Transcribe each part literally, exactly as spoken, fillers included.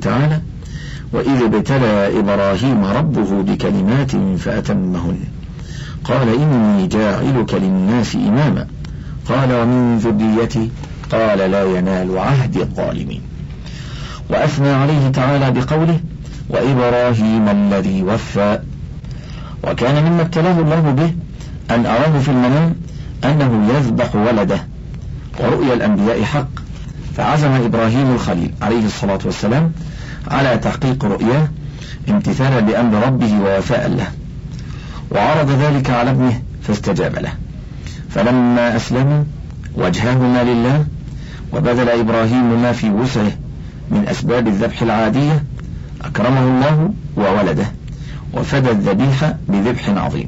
تعالى: وإذ ابتلى إبراهيم ربه بكلمات فأتمهن قال إني جاعلك للناس إماما قال ومن ذريتي قال لا ينال عهد الظالمين. وأثنى عليه تعالى بقوله: وإبراهيم الذي وفى. وكان مما ابتلاه الله به أن أراه في المنام أنه يذبح ولده، ورؤيا الأنبياء حق، فعزم إبراهيم الخليل عليه الصلاة والسلام على تحقيق رؤياه امتثالا لأمر ربه ووفاء له، وعرض ذلك على ابنه فاستجاب له. فلما أسلموا وجههما لله وبذل إبراهيم ما في وسعه من أسباب الذبح العادية، أكرمه الله وولده وفدى الذبيح بذبح عظيم،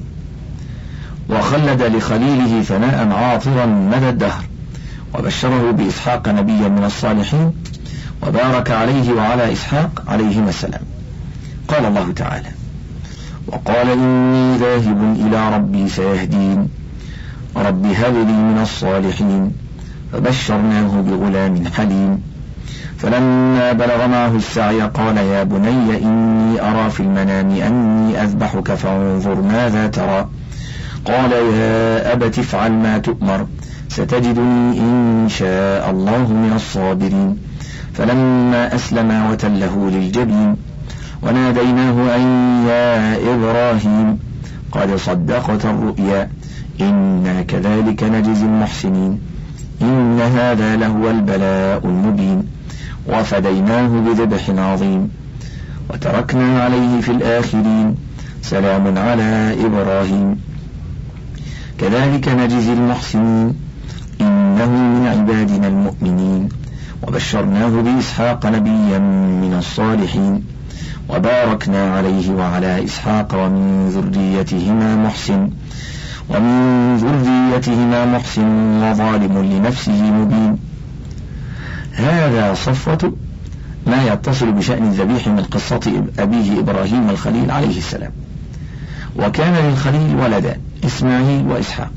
وخلد لخليله ثناء عاطرا مدى الدهر، وبشره بإسحاق نبيا من الصالحين، وبارك عليه وعلى إسحاق عليهما السلام. قال الله تعالى: وقال إني ذاهب إلى ربي سيهدين رب هب لي من الصالحين فبشرناه بغلام حليم. فلما بلغ معه السعي قال يا بني إني أرى في المنام أني أذبحك فانظر ماذا ترى قال يا أبت افعل ما تؤمر ستجدني إن شاء الله من الصابرين. فلما أسلما وتله للجبين وناديناه أن يا إبراهيم قد صدقت الرؤيا إنا كذلك نجزي المحسنين إن هذا لهو البلاء المبين وفديناه بذبح عظيم وتركنا عليه في الآخرين سلام على إبراهيم كذلك نجزي المحسنين إنه من عبادنا المؤمنين وبشرناه بإسحاق نبيا من الصالحين وباركنا عليه وعلى إسحاق ومن ذريتهما محسن ومن ذريتهما محسن وظالم لنفسه مبين. هذا صفوة ما يتصل بشأن الذبيح من قصة أبيه إبراهيم الخليل عليه السلام. وكان للخليل ولدان إسماعيل وإسحاق،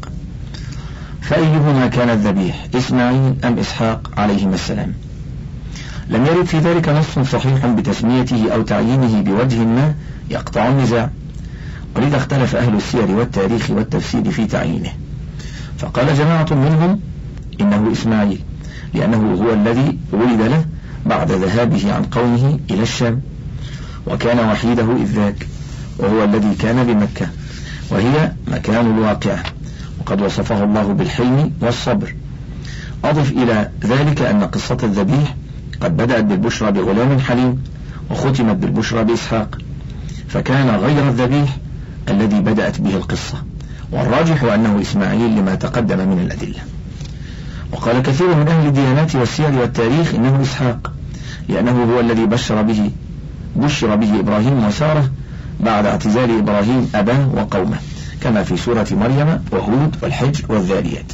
فأيهما كان الذبيح إسماعيل أم إسحاق عليهما السلام؟ لم يرد في ذلك نص صحيح بتسميته أو تعيينه بوجه ما يقطع النزاع، ولذا اختلف أهل السير والتاريخ والتفسير في تعيينه، فقال جماعة منهم إنه إسماعيل لأنه هو الذي ولد له بعد ذهابه عن قومه إلى الشام، وكان وحيده إذ ذاك، وهو الذي كان بمكة وهي مكان الواقعة، وقد وصفه الله بالحلم والصبر. أضف إلى ذلك أن قصة الذبيح قد بدأت بالبشرى بغلام حليم وختمت بالبشرى بإسحاق، فكان غير الذبيح الذي بدأت به القصة، والراجح أنه إسماعيل لما تقدم من الأدلة. وقال كثير من أهل الديانات والسير والتاريخ إنه إسحاق لأنه هو الذي بشر به بشر به إبراهيم وسارة بعد اعتزال إبراهيم أباه وقومه، كما في سورة مريم وهود والحجر والذاريات.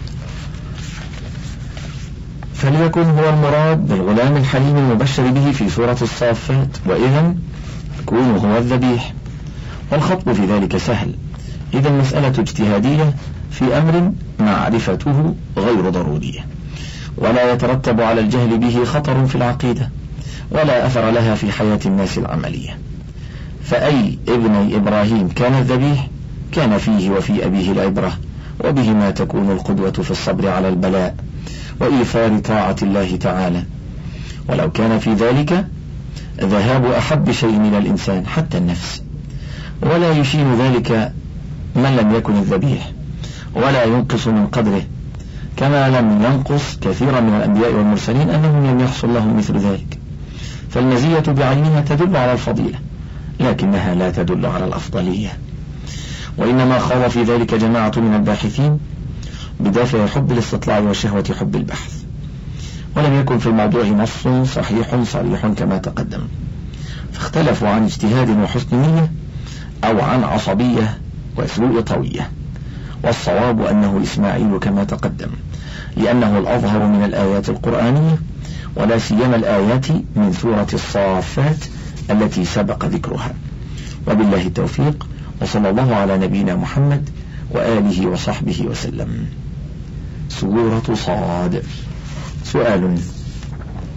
فليكن هو المراد بالغلام الحليم المبشر به في سورة الصافات، وإذن يكون هو الذبيح. والخطب في ذلك سهل، إذا المسألة اجتهادية في أمر معرفته غير ضرورية، ولا يترتب على الجهل به خطر في العقيدة ولا أثر لها في حياة الناس العملية. فأي ابن إبراهيم كان الذبيح كان فيه وفي أبيه العبرة، وبهما تكون القدوة في الصبر على البلاء وإيثار طاعة الله تعالى. ولو كان في ذلك ذهاب أحب شيء من الإنسان حتى النفس، ولا يشين ذلك من لم يكن الذبيح ولا ينقص من قدره، كما لم ينقص كثيرا من الأنبياء والمرسلين أنهم لم يحصل لهم مثل ذلك. فالمزية بعينها تدل على الفضيلة لكنها لا تدل على الأفضلية، وإنما خاض في ذلك جماعة من الباحثين بدافع حب الاستطلاع وشهوة حب البحث، ولم يكن في الموضوع نص صحيح صريح كما تقدم، فاختلفوا عن اجتهاد وحسن نية أو عن عصبية وسوء طوية. والصواب أنه إسماعيل كما تقدم، لأنه الأظهر من الآيات القرآنية، ولا سيما الآيات من سورة الصافات التي سبق ذكرها. وبالله التوفيق، وصلى الله على نبينا محمد وآله وصحبه وسلم. سورة صاد. سؤال: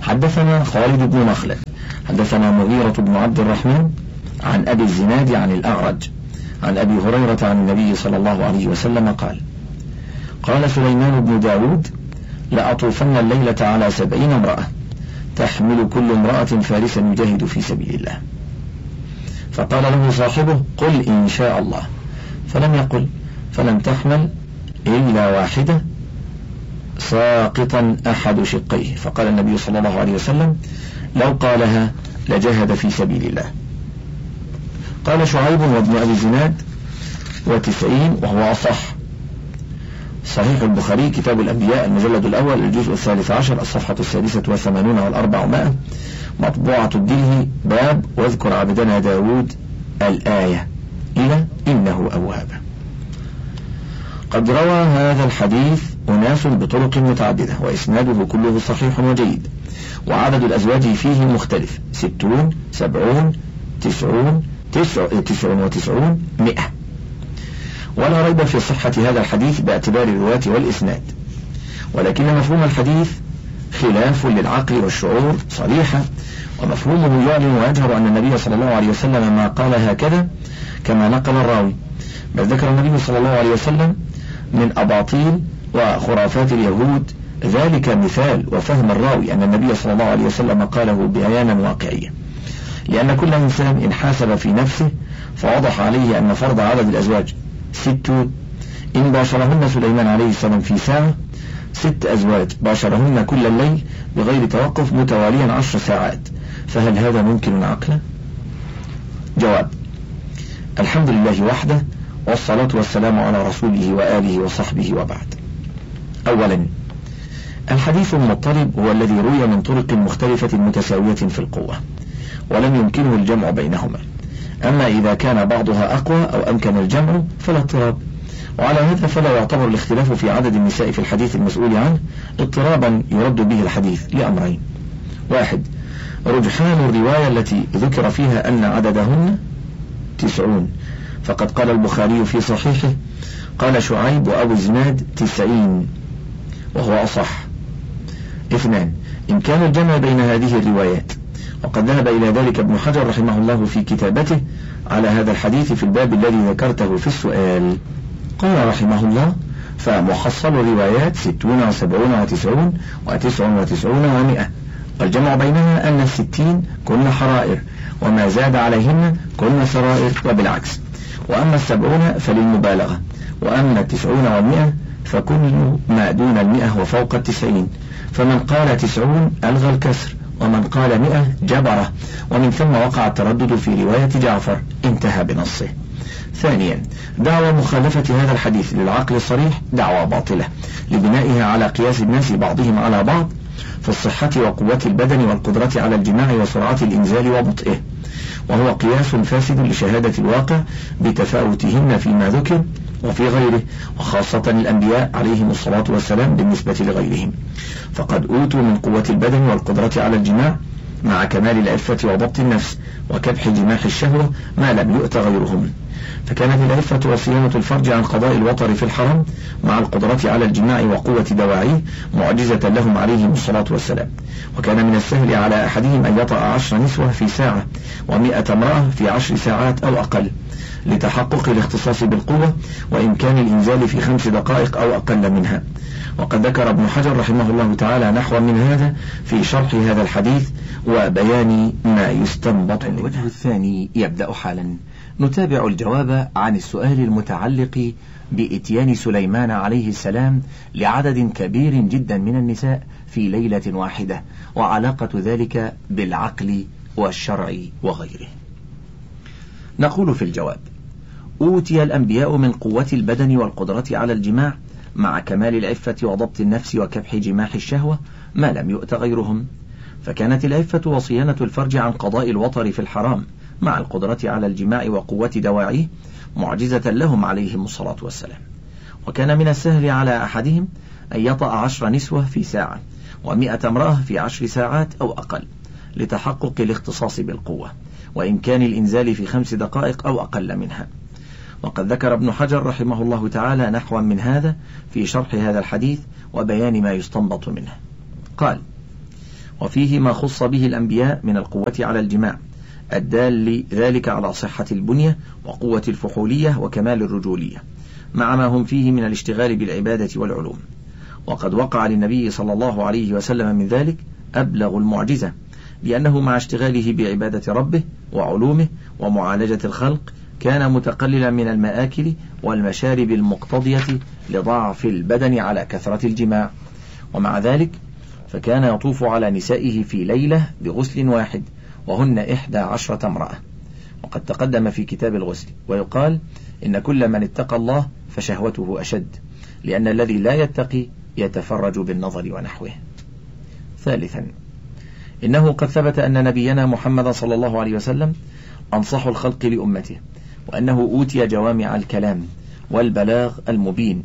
حدثنا خالد بن مخلد حدثنا مغيرة بن عبد الرحمن عن أبي الزناد عن الأعرج عن أبي هريرة عن النبي صلى الله عليه وسلم قال: قال سليمان بن داود: لأطوفن الليلة على سبعين امرأة تحمل كل امرأة فارسا يجاهد في سبيل الله. فقال له صاحبه: قل إن شاء الله، فلم يقل، فلم تحمل إلا واحدة ساقطا أحد شقيه. فقال النبي صلى الله عليه وسلم: لو قالها لجاهد في سبيل الله. قال شعيب وابن أبي الزناد: وتسعين وهو أصح. صحيح البخاري كتاب الأنبياء المجلد الأول الجزء الثالث عشر الصفحة السادسة وثمانون والأربعمائة مطبوعة الدلهي باب واذكر عبدنا داود الآية إلى إنه أواب. قد روى هذا الحديث أناس بطرق متعددة وإسناده كله صحيح وجيد، وعدد الأزواج فيه مختلف: ستون، سبعون، تسعون، تسع, تسع وتسعون، مئة. ولا ريب في صحة هذا الحديث باعتبار الرواة والإسناد، ولكن مفهوم الحديث خلاف للعقل والشعور صريحة، ومفهومه يعلن ويجهر أن النبي صلى الله عليه وسلم ما قال هكذا كما نقل الراوي، بل ذكر النبي صلى الله عليه وسلم من أباطيل وخرافات اليهود ذلك مثال وفهم الراوي أن النبي صلى الله عليه وسلم قاله بيانا واقعيا، لأن كل إنسان إن حاسب في نفسه فوضح عليه أن فرض عدد الأزواج ستون إن باشرهن سليمان عليه السلام في ساعة، ست أزواج باشرهن كل الليل بغير توقف متواليا عشر ساعات، فهل هذا ممكن عقلا؟ جواب: الحمد لله وحده، والصلاة والسلام على رسوله وآله وصحبه، وبعد. أولا، الحديث المضطرب هو الذي روي من طرق مختلفة متساوية في القوة ولم يمكنه الجمع بينهما، أما إذا كان بعضها أقوى أو أمكن الجمع فلا اضطراب، وعلى هذا فلا يعتبر الاختلاف في عدد النساء في الحديث المسؤول عنه اضطرابا يرد به الحديث لأمرين: واحد، رجحان الرواية التي ذكر فيها أن عددهن تسعون، فقد قال البخاري في صحيحه: قال شعيب وأبو الزناد تسعين وهو أصح. اثنان، إمكان الجمع بين هذه الروايات، وقد ذهب إلى ذلك ابن حجر رحمه الله في كتابته على هذا الحديث في الباب الذي ذكرته في السؤال. قال رحمه الله: فمحصل الروايات ستون وسبعون وتسعون وتسع وتسعون ومئة، والجمع بينها أن الستين كن حرائر، وما زاد عليهن كن سرائر، وبالعكس. وأما السبعون فللمبالغة، وأما التسعون والمئة فكل ما دون المئة وفوق التسعين، فمن قال تسعون ألغى الكسر، ومن قال مئة جبره، ومن ثم وقع التردد في رواية جعفر، انتهى بنصه. ثانيا، دعوى مخالفة هذا الحديث للعقل الصريح دعوى باطلة لبنائها على قياس الناس بعضهم على بعض في الصحة وقوة البدن والقدرة على الجماع وسرعة الإنزال وبطئه، وهو قياس فاسد لشهادة الواقع بتفاوتهن فيما ذكر وفي غيره، وخاصة الأنبياء عليهم الصلاة والسلام بالنسبة لغيرهم، فقد أوتوا من قوة البدن والقدرة على الجماع مع كمال العفة وضبط النفس وكبح جماح الشهوة ما لم يؤت غيرهم، فكانت العفة وصيانة الفرج عن قضاء الوطر في الحرم مع القدرة على الجماع وقوة دواعيه معجزة لهم عليهم الصلاة والسلام، وكان من السهل على أحدهم أن يطأ عشر نسوة في ساعة ومئة امرأة في عشر ساعات أو أقل لتحقق الاختصاص بالقوة وإمكان الإنزال في خمس دقائق أو أقل منها. وقد ذكر ابن حجر رحمه الله تعالى نحو من هذا في شرح هذا الحديث وبيان ما يستنبط. الوجه الثاني يبدأ حالا. نتابع الجواب عن السؤال المتعلق بإتيان سليمان عليه السلام لعدد كبير جدا من النساء في ليلة واحدة، وعلاقة ذلك بالعقل والشرع وغيره. نقول في الجواب: أوتي الأنبياء من قوة البدن والقدرة على الجماع مع كمال العفة وضبط النفس وكبح جماح الشهوة ما لم يؤت غيرهم، فكانت العفة وصيانة الفرج عن قضاء الوطر في الحرام مع القدرة على الجماع وقوة دواعيه معجزة لهم عليهم الصلاة والسلام، وكان من السهل على أحدهم أن يطأ عشر نسوة في ساعة ومئة امرأة في عشر ساعات أو أقل لتحقق الاختصاص بالقوة وإمكان الإنزال في خمس دقائق أو أقل منها. وقد ذكر ابن حجر رحمه الله تعالى نحوا من هذا في شرح هذا الحديث وبيان ما يستنبط منه. قال: وفيه ما خص به الأنبياء من القوة على الجماع الدال ذلك على صحة البنية وقوة الفحولية وكمال الرجولية، مع ما هم فيه من الاشتغال بالعبادة والعلوم. وقد وقع للنبي صلى الله عليه وسلم من ذلك أبلغ المعجزة، لأنه مع اشتغاله بعبادة ربه وعلومه ومعالجة الخلق كان متقللا من المآكل والمشارب المقتضية لضعف البدن على كثرة الجماع، ومع ذلك فكان يطوف على نسائه في ليلة بغسل واحد وهن إحدى عشرة امرأة، وقد تقدم في كتاب الغسل. ويقال إن كل من اتقى الله فشهوته أشد، لأن الذي لا يتقي يتفرج بالنظر ونحوه. ثالثا، إنه قد ثبت أن نبينا محمد صلى الله عليه وسلم أنصح الخلق لأمته، وأنه أوتي جوامع الكلام والبلاغ المبين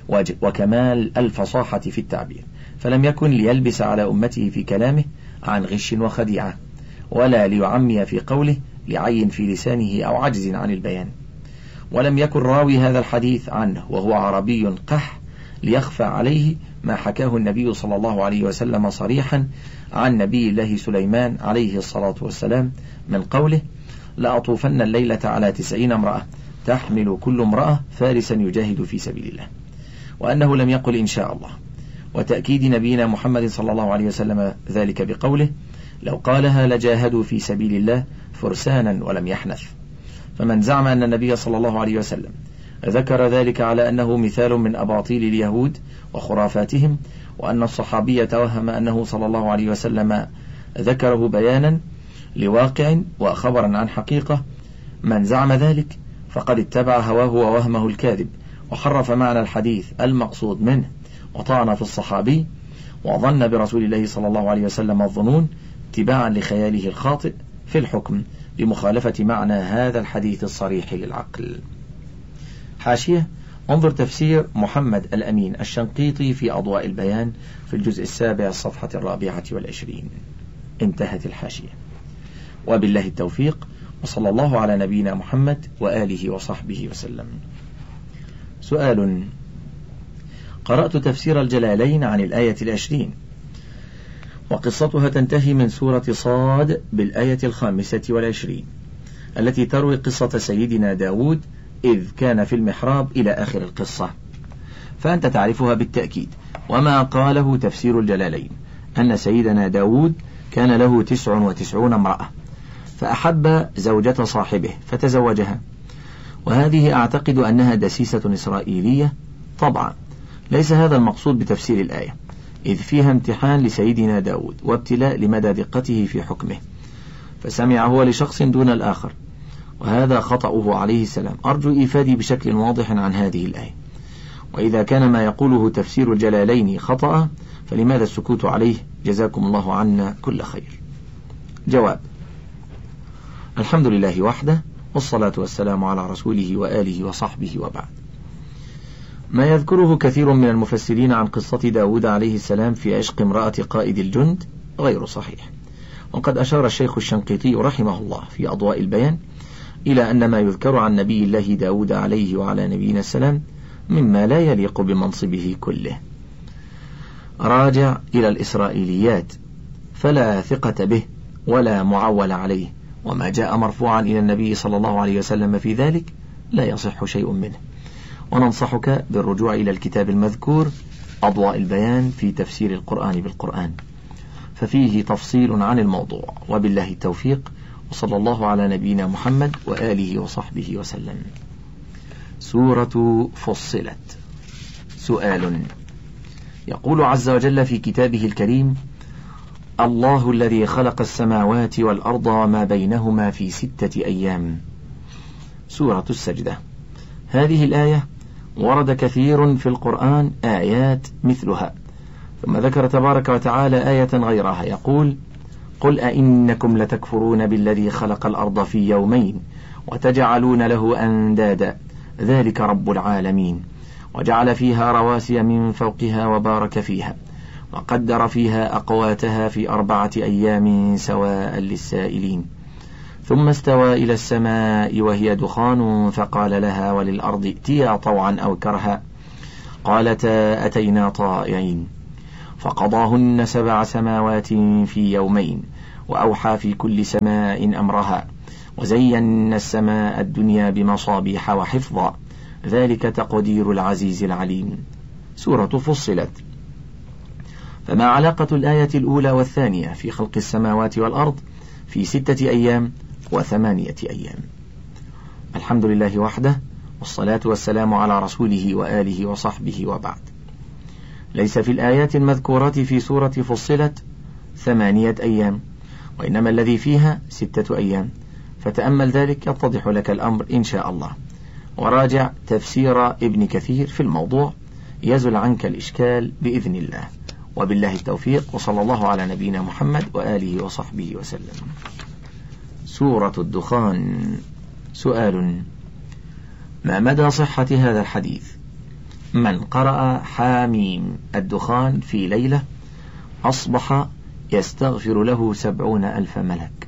وكمال الفصاحة في التعبير، فلم يكن ليلبس على أمته في كلامه عن غش وخديعة، ولا ليعمي في قوله لعي في لسانه أو عجز عن البيان. ولم يكن راوي هذا الحديث عنه وهو عربي قح ليخفى عليه ما حكاه النبي صلى الله عليه وسلم صريحا عن نبي الله سليمان عليه الصلاة والسلام من قوله لأطوفن الليلة على تسعين امرأة تحمل كل امرأة فارسا يجاهد في سبيل الله، وأنه لم يقل إن شاء الله، وتأكيد نبينا محمد صلى الله عليه وسلم ذلك بقوله لو قالها لجاهدوا في سبيل الله فرسانا ولم يحنث. فمن زعم أن النبي صلى الله عليه وسلم ذكر ذلك على أنه مثال من أباطيل اليهود وخرافاتهم، وأن الصحابي توهم أنه صلى الله عليه وسلم ذكره بيانا لواقع وخبرا عن حقيقة، من زعم ذلك فقد اتبع هواه ووهمه الكاذب، وحرف معنى الحديث المقصود منه، وطعن في الصحابي، وظن برسول الله صلى الله عليه وسلم الظنون اتباعا لخياله الخاطئ في الحكم بمخالفة معنى هذا الحديث الصريح للعقل. حاشية: انظر تفسير محمد الأمين الشنقيطي في أضواء البيان في الجزء السابع الصفحة الرابعة والعشرين. انتهت الحاشية. وبالله التوفيق، وصلى الله على نبينا محمد وآله وصحبه وسلم. سؤال: قرأت تفسير الجلالين عن الآية العشرين، وقصتها تنتهي من سورة صاد بالآية الخامسة والعشرين التي تروي قصة سيدنا داود إذ كان في المحراب إلى آخر القصة، فأنت تعرفها بالتأكيد. وما قاله تفسير الجلالين أن سيدنا داود كان له تسع وتسعون امرأة، فأحب زوجة صاحبه فتزوجها، وهذه أعتقد أنها دسيسة إسرائيلية طبعا. ليس هذا المقصود بتفسير الآية، إذ فيها امتحان لسيدنا داود وابتلاء لمدى دقته في حكمه، فسمع هو لشخص دون الآخر، وهذا خطأه عليه السلام. أرجو إفادي بشكل واضح عن هذه الآية، وإذا كان ما يقوله تفسير الجلالين خطأ فلماذا السكوت عليه؟ جزاكم الله عنا كل خير. جواب: الحمد لله وحده، والصلاة والسلام على رسوله وآله وصحبه، وبعد. ما يذكره كثير من المفسرين عن قصة داود عليه السلام في عشق امرأة قائد الجند غير صحيح، وقد أشار الشيخ الشنقيطي رحمه الله في أضواء البيان إلى أن ما يذكر عن نبي الله داود عليه وعلى نبينا السلام مما لا يليق بمنصبه كله. راجع إلى الإسرائيليات فلا ثقة به ولا معول عليه، وما جاء مرفوعا إلى النبي صلى الله عليه وسلم في ذلك لا يصح شيء منه. وننصحك بالرجوع إلى الكتاب المذكور أضواء البيان في تفسير القرآن بالقرآن، ففيه تفصيل عن الموضوع. وبالله التوفيق، وصلى الله على نبينا محمد وآله وصحبه وسلم. سورة فصلت. سؤال: يقول عز وجل في كتابه الكريم: الله الذي خلق السماوات والأرض وما بينهما في ستة أيام. سورة السجدة. هذه الآية ورد كثير في القرآن آيات مثلها، ثم ذكر تبارك وتعالى آية غيرها يقول: قل أئنكم لتكفرون بالذي خلق الأرض في يومين وتجعلون له أندادا ذلك رب العالمين، وجعل فيها رواسي من فوقها وبارك فيها وقدر فيها أقواتها في أربعة أيام سواء للسائلين، ثم استوى إلى السماء وهي دخان فقال لها وللأرض ائتيا طوعا أو كرها قالتا أتينا طائعين، فقضاهن سبع سماوات في يومين وأوحى في كل سماء أمرها وزينا السماء الدنيا بمصابيح وحفظا ذلك تقدير العزيز العليم. سورة فصلت. فما علاقة الآية الأولى والثانية في خلق السماوات والأرض في ستة أيام وثمانية أيام؟ الحمد لله وحده، والصلاة والسلام على رسوله وآله وصحبه وبعد. ليس في الآيات المذكورة في سورة فصلت ثمانية أيام، وإنما الذي فيها ستة أيام، فتأمل ذلك يتضح لك الأمر إن شاء الله، وراجع تفسير ابن كثير في الموضوع يزل عنك الإشكال بإذن الله، وبالله التوفيق، وصلى الله على نبينا محمد وآله وصحبه وسلم. سورة الدخان. سؤال: ما مدى صحة هذا الحديث؟ من قرأ حاميم الدخان في ليلة أصبح يستغفر له سبعون ألف ملك.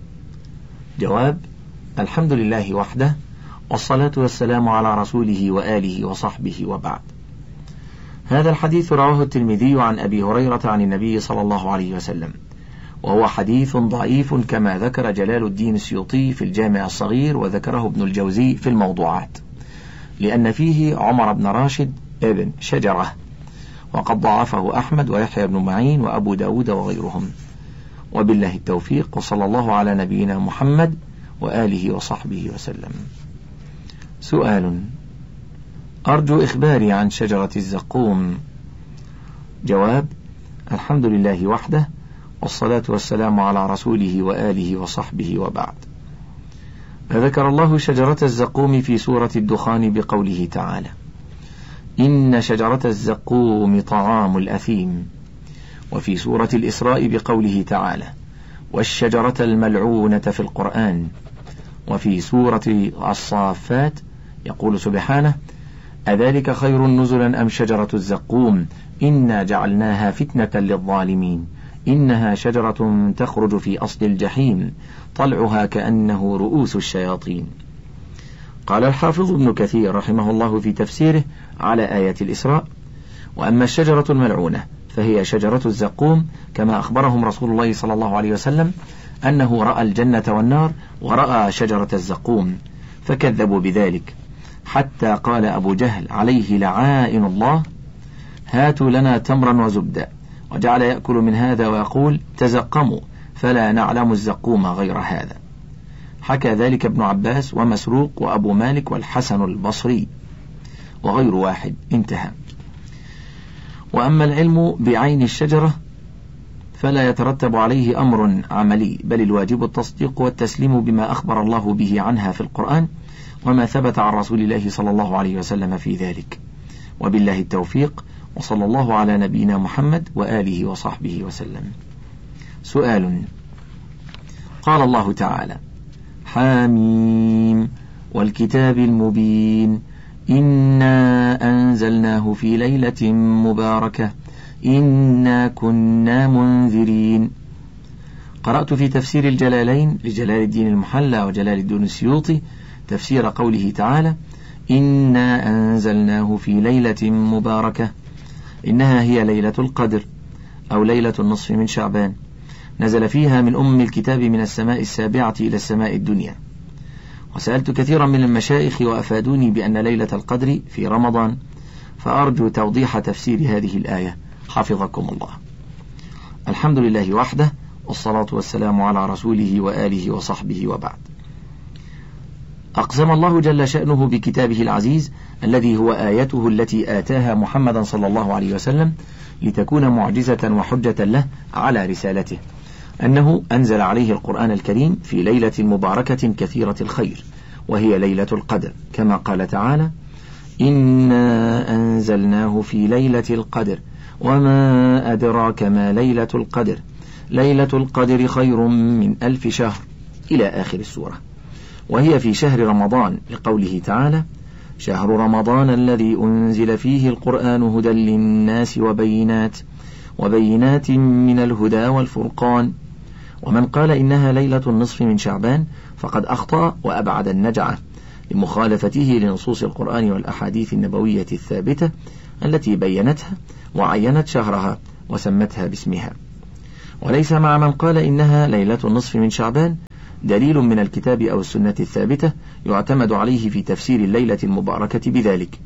جواب: الحمد لله وحده، والصلاة والسلام على رسوله وآله وصحبه وبعد. هذا الحديث رواه الترمذي عن أبي هريرة عن النبي صلى الله عليه وسلم، وهو حديث ضعيف كما ذكر جلال الدين السيوطي في الجامع الصغير، وذكره ابن الجوزي في الموضوعات، لأن فيه عمر بن راشد ابن شجرة، وقد ضعفه أحمد ويحيى بن معين وأبو داود وغيرهم. وبالله التوفيق، وصلى الله على نبينا محمد وآله وصحبه وسلم. سؤال: أرجو إخباري عن شجرة الزقوم. جواب: الحمد لله وحده، والصلاة والسلام على رسوله وآله وصحبه وبعد. ذكر الله شجرة الزقوم في سورة الدخان بقوله تعالى: إن شجرة الزقوم طعام الأثيم، وفي سورة الإسراء بقوله تعالى: والشجرة الملعونة في القرآن، وفي سورة الصافات يقول سبحانه: أذلك خير نزلا أم شجرة الزقوم إنا جعلناها فتنة للظالمين إنها شجرة تخرج في أصل الجحيم طلعها كأنه رؤوس الشياطين. قال الحافظ ابن كثير رحمه الله في تفسيره على آية الإسراء: وأما الشجرة الملعونة فهي شجرة الزقوم، كما أخبرهم رسول الله صلى الله عليه وسلم أنه رأى الجنة والنار ورأى شجرة الزقوم فكذبوا بذلك، حتى قال أبو جهل عليه لعائن الله: هاتوا لنا تمرا وزبدا، وجعل يأكل من هذا ويقول: تزقموا فلا نعلم الزقوم غير هذا. حكى ذلك ابن عباس ومسروق وأبو مالك والحسن البصري وغير واحد. انتهى. وأما العلم بعين الشجرة فلا يترتب عليه أمر عملي، بل الواجب التصديق والتسليم بما أخبر الله به عنها في القرآن وما ثبت عن رسول الله صلى الله عليه وسلم في ذلك. وبالله التوفيق، وصلى الله على نبينا محمد وآله وصحبه وسلم. سؤال: قال الله تعالى: حاميم والكتاب المبين إنا أنزلناه في ليلة مباركة إنا كنا منذرين. قرأت في تفسير الجلالين لجلال الدين المحلى وجلال الدين السيوطي تفسير قوله تعالى: إنا أنزلناه في ليلة مباركة، إنها هي ليلة القدر أو ليلة النصف من شعبان، نزل فيها من أم الكتاب من السماء السابعة إلى السماء الدنيا. وسألت كثيرا من المشايخ وأفادوني بأن ليلة القدر في رمضان، فأرجو توضيح تفسير هذه الآية حفظكم الله. الحمد لله وحده، والصلاة والسلام على رسوله وآله وصحبه وبعد. أقسم الله جل شأنه بكتابه العزيز الذي هو آيته التي آتاها محمدا صلى الله عليه وسلم لتكون معجزة وحجة له على رسالته، أنه أنزل عليه القرآن الكريم في ليلة مباركة كثيرة الخير، وهي ليلة القدر، كما قال تعالى: إنا أنزلناه في ليلة القدر وما أدراك ما ليلة القدر ليلة القدر خير من ألف شهر إلى آخر السورة. وهي في شهر رمضان لقوله تعالى: شهر رمضان الذي أنزل فيه القرآن هدى للناس وبينات وبينات من الهدى والفرقان. ومن قال إنها ليلة النصف من شعبان فقد أخطأ وأبعد النجعة لمخالفته لنصوص القرآن والأحاديث النبوية الثابتة التي بينتها وعينت شهرها وسمتها باسمها. وليس مع من قال إنها ليلة النصف من شعبان دليل من الكتاب أو السنة الثابتة يعتمد عليه في تفسير الليلة المباركة بذلك.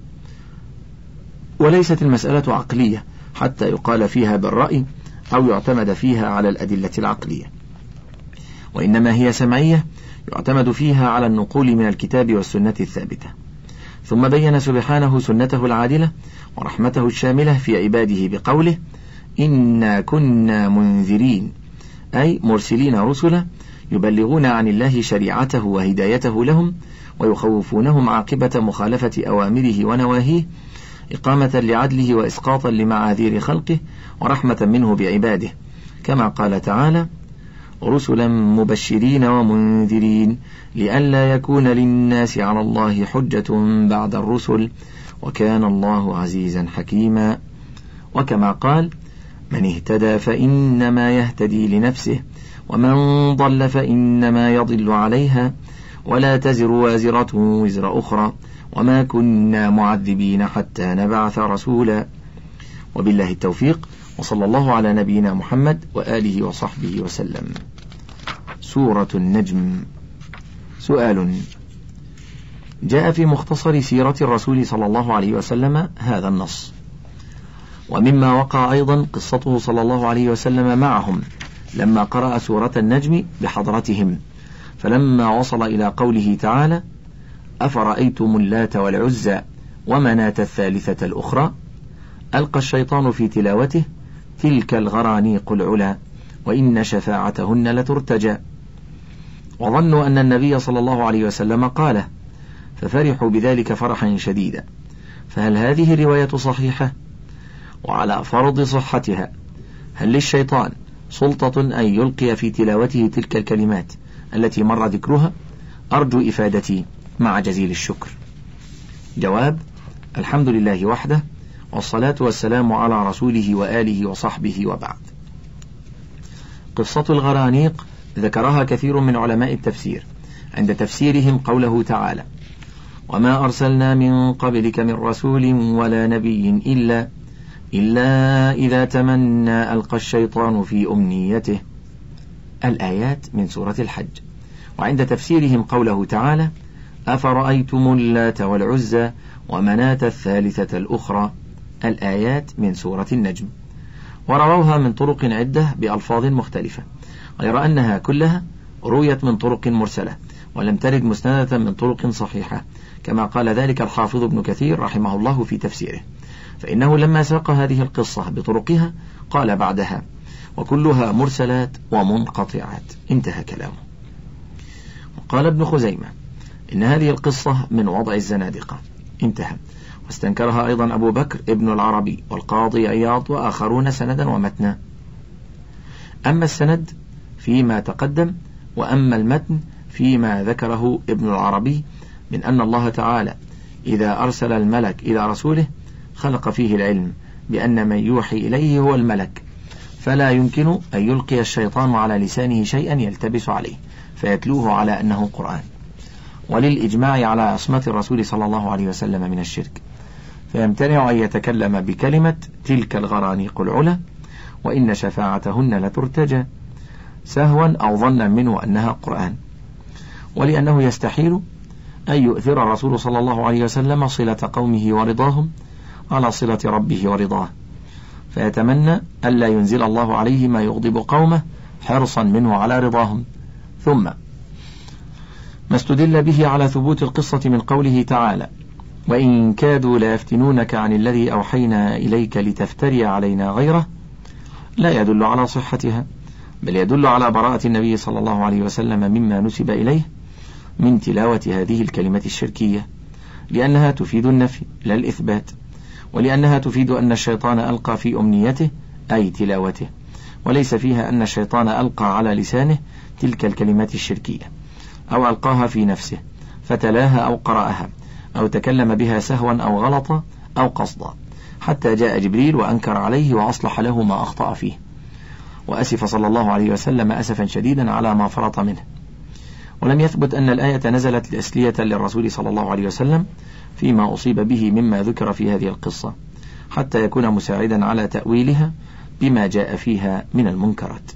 وليست المسألة عقلية حتى يقال فيها بالرأي أو يعتمد فيها على الأدلة العقلية، وإنما هي سمعية يعتمد فيها على النقول من الكتاب والسنة الثابتة. ثم بين سبحانه سنته العادلة ورحمته الشاملة في عباده بقوله: إنا كنا منذرين، أي مرسلين رسلا يبلغون عن الله شريعته وهدايته لهم ويخوفونهم عاقبة مخالفة أوامره ونواهيه، إقامة لعدله وإسقاطا لمعاذير خلقه ورحمة منه بعباده، كما قال تعالى: رسلا مبشرين ومنذرين لئلا يكون للناس على الله حجة بعد الرسل وكان الله عزيزا حكيما. وكما قال: من اهتدى فإنما يهتدي لنفسه ومن ضل فإنما يضل عليها ولا تزر وازرة وزر أخرى وما كنا معذبين حتى نبعث رسولا. وبالله التوفيق، وصلى الله على نبينا محمد وآله وصحبه وسلم. سورة النجم. سؤال: جاء في مختصر سيرة الرسول صلى الله عليه وسلم هذا النص، ومما وقع أيضا قصته صلى الله عليه وسلم معهم لما قرأ سورة النجم بحضرتهم، فلما وصل إلى قوله تعالى: أفرأيتم اللات والعزى ومناة الثالثة الأخرى، ألقى الشيطان في تلاوته: تلك الغرانيق العلا وإن شفاعتهن لترتجى، وظنوا أن النبي صلى الله عليه وسلم قاله، ففرحوا بذلك فرحا شديدا. فهل هذه رواية صحيحة؟ وعلى فرض صحتها، هل للشيطان سلطة أن يلقي في تلاوته تلك الكلمات التي مر ذكرها؟ أرجو إفادتي مع جزيل الشكر. جواب: الحمد لله وحده، والصلاة والسلام على رسوله وآله وصحبه، وبعد. قصة الغرانيق ذكرها كثير من علماء التفسير عند تفسيرهم قوله تعالى: وما أرسلنا من قبلك من رسول ولا نبي إلا إلا إذا تمنى ألقى الشيطان في أمنيته، الآيات من سورة الحج. وعند تفسيرهم قوله تعالى: أفرأيتم اللات والعزى ومناة الثالثة الأخرى، الآيات من سورة النجم. ورووها من طرق عدة بألفاظ مختلفة، غير أنها كلها رويت من طرق مرسلة ولم ترد مسندة من طرق صحيحة، كما قال ذلك الحافظ ابن كثير رحمه الله في تفسيره، فإنه لما ساق هذه القصة بطرقها قال بعدها: وكلها مرسلات ومنقطعات، انتهى كلامه. وقال ابن خزيمة: إن هذه القصة من وضع الزنادقة، انتهى. واستنكرها أيضا أبو بكر ابن العربي والقاضي عياض وآخرون سندا ومتنا. أما السند فيما تقدم، وأما المتن فيما ذكره ابن العربي من أن الله تعالى إذا أرسل الملك إلى رسوله خلق فيه العلم بأن من يوحي إليه هو الملك، فلا يمكن أن يلقي الشيطان على لسانه شيئا يلتبس عليه فيتلوه على أنه قرآن، وللإجماع على عصمة الرسول صلى الله عليه وسلم من الشرك، فيمتنع أن يتكلم بكلمة تلك الغرانيق العلا وإن شفاعتهن لترتجى سهوا أو ظنا منه أنها قرآن، ولأنه يستحيل أن يؤثر الرسول صلى الله عليه وسلم صلة قومه ورضاهم على صلة ربه ورضاه، فيتمنى ألا ينزل الله عليه ما يغضب قومه حرصا منه على رضاهم. ثم ما استدل به على ثبوت القصة من قوله تعالى: وإن كادوا ليفتنونك عن الذي أوحينا إليك لتفتري علينا غيره، لا يدل على صحتها، بل يدل على براءة النبي صلى الله عليه وسلم مما نسب إليه من تلاوة هذه الكلمة الشركية، لأنها تفيد النفي لا الإثبات، ولأنها تفيد أن الشيطان ألقى في أمنيته أي تلاوته، وليس فيها أن الشيطان ألقى على لسانه تلك الكلمات الشركية أو ألقاها في نفسه فتلاها أو قرأها أو تكلم بها سهوا أو غلطا أو قصدا، حتى جاء جبريل وأنكر عليه وأصلح له ما أخطأ فيه، وأسف صلى الله عليه وسلم أسفا شديدا على ما فرط منه. ولم يثبت أن الآية نزلت تسلية للرسول صلى الله عليه وسلم فيما أصيب به مما ذكر في هذه القصة، حتى يكون مساعدا على تأويلها بما جاء فيها من المنكرات.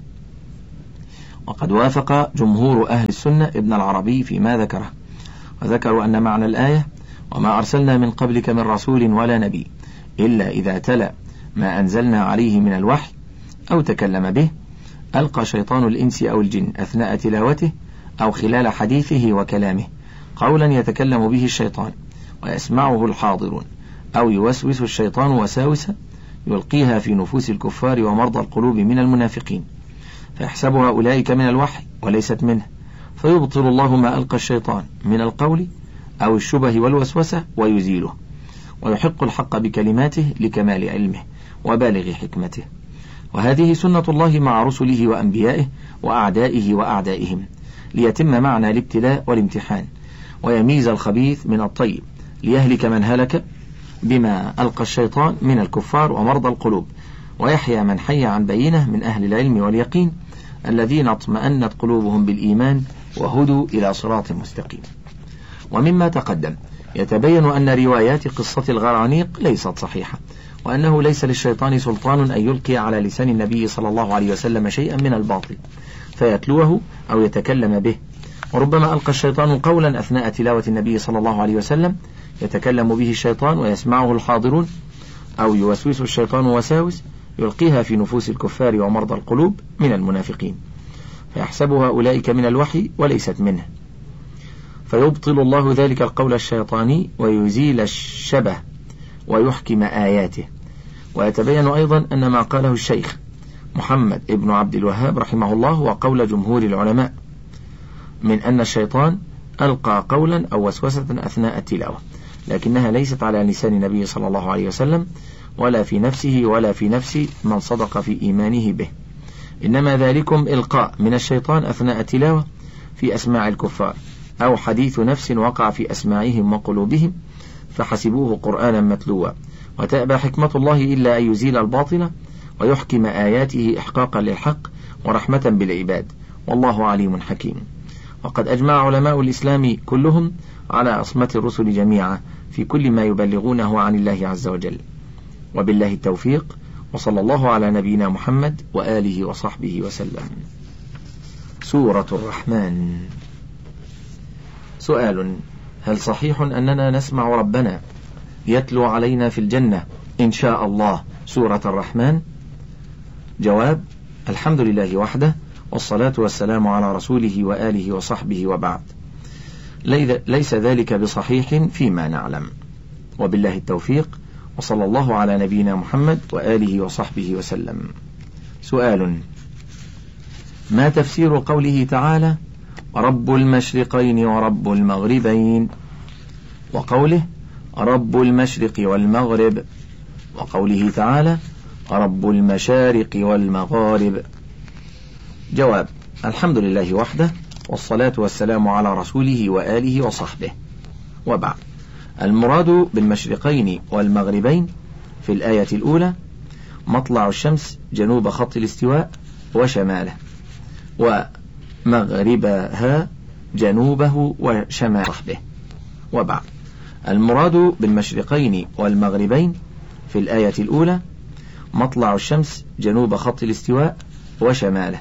وقد وافق جمهور أهل السنة ابن العربي فيما ذكره، وذكروا أن معنى الآية وما أرسلنا من قبلك من رسول ولا نبي إلا إذا تلا ما أنزلنا عليه من الوحي أو تكلم به ألقى شيطان الإنس أو الجن أثناء تلاوته أو خلال حديثه وكلامه قولا يتكلم به الشيطان ويسمعه الحاضرون، أو يوسوس الشيطان وساوسة يلقيها في نفوس الكفار ومرضى القلوب من المنافقين فيحسبها أولئك من الوحي وليست منه، فيبطل الله ما ألقى الشيطان من القول أو الشبه والوسوسة ويزيله، ويحق الحق بكلماته لكمال علمه وبالغ حكمته. وهذه سنة الله مع رسله وأنبيائه وأعدائه وأعدائهم، ليتم معنى الابتلاء والامتحان، ويميز الخبيث من الطيب، ليهلك من هلك بما ألقى الشيطان من الكفار ومرضى القلوب، ويحيى من حي عن بينه من أهل العلم واليقين الذين اطمأنت قلوبهم بالإيمان وهدوا إلى صراط مستقيم. ومما تقدم يتبين أن روايات قصة الغرانيق ليست صحيحة، وأنه ليس للشيطان سلطان أن يلقي على لسان النبي صلى الله عليه وسلم شيئا من الباطل فيتلوه أو يتكلم به، وربما ألقى الشيطان قولا أثناء تلاوة النبي صلى الله عليه وسلم يتكلم به الشيطان ويسمعه الحاضرون، أو يوسوس الشيطان وساوس يلقيها في نفوس الكفار ومرضى القلوب من المنافقين فيحسبها أولئك من الوحي وليست منه، فيبطل الله ذلك القول الشيطاني ويزيل الشبه ويحكم آياته. ويتبين أيضا أن ما قاله الشيخ محمد ابن عبد الوهاب رحمه الله وقول جمهور العلماء من أن الشيطان ألقى قولا أو وسوسة أثناء التلاوة، لكنها ليست على لسان النبي صلى الله عليه وسلم ولا في نفسه ولا في نفس من صدق في إيمانه به، إنما ذلكم إلقاء من الشيطان أثناء التلاوة في أسماع الكفار، أو حديث نفس وقع في أسماعهم وقلوبهم فحسبوه قرآنا متلوا، وتأبى حكمة الله إلا أن يزيل الباطل ويحكم آياته إحقاقا للحق ورحمة بالعباد، والله عليم حكيم. وقد أجمع علماء الإسلام كلهم على عصمة الرسل جميعا في كل ما يبلغونه عن الله عز وجل، وبالله التوفيق، وصلى الله على نبينا محمد وآله وصحبه وسلم. سورة الرحمن. سؤال: هل صحيح أننا نسمع ربنا يتلو علينا في الجنة إن شاء الله سورة الرحمن؟ جواب: الحمد لله وحده، والصلاة والسلام على رسوله وآله وصحبه، وبعد. ليس ذلك بصحيح فيما نعلم، وبالله التوفيق، وصلى الله على نبينا محمد وآله وصحبه وسلم. سؤال: ما تفسير قوله تعالى رب المشرقين ورب المغربين، وقوله رب المشرق والمغرب، وقوله تعالى رب المشارق والمغارب؟ جواب: الحمد لله وحده، والصلاة والسلام على رسوله وآله وصحبه، وبعد. المراد بالمشرقين والمغربين في الآية الأولى مطلع الشمس جنوب خط الاستواء وشماله، ومغربها جنوبه وشمال صحبه، وبعد. المراد بالمشرقين والمغربين في الآية الأولى مطلع الشمس جنوب خط الاستواء وشماله،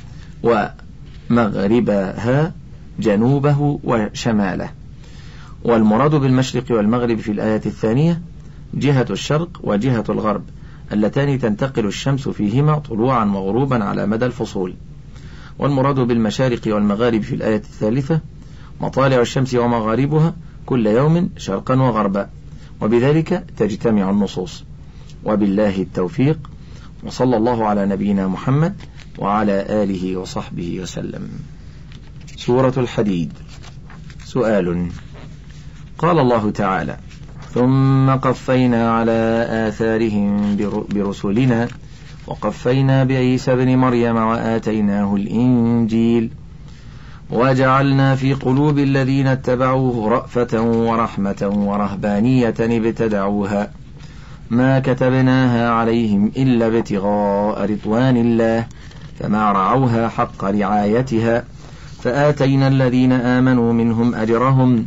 ومغربها جنوبه وشماله. والمراد بالمشرق والمغرب في الآية الثانية جهة الشرق وجهة الغرب اللتان تنتقل الشمس فيهما طلوعا وغروبا على مدى الفصول. والمراد بالمشارق والمغارب في الآية الثالثة مطالع الشمس ومغاربها كل يوم شرقا وغربا، وبذلك تجتمع النصوص. وبالله التوفيق، وصلى الله على نبينا محمد وعلى آله وصحبه وسلم. سورة الحديد. سؤال: قال الله تعالى: ثم قفينا على آثارهم برسلنا وقفينا بعيسى ابن مريم وآتيناه الإنجيل وجعلنا في قلوب الذين اتبعوه رأفة ورحمة ورهبانية ابتدعوها ما كتبناها عليهم إلا ابتغاء رضوان الله فما رعوها حق رعايتها فآتينا الذين آمنوا منهم أجرهم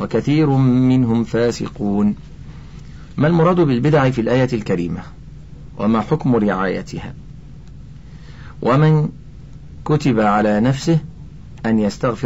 وكثير منهم فاسقون. ما المراد بالبدع في الآية الكريمة؟ وما حكم رعايتها؟ ومن كتب على نفسه أن يستغفر